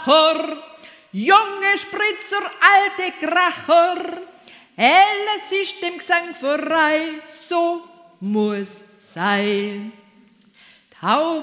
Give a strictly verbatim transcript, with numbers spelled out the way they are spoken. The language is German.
Macher, junge Spritzer, alte Kracher, alles ist dem Gesang vorbei, so muss sein. Taub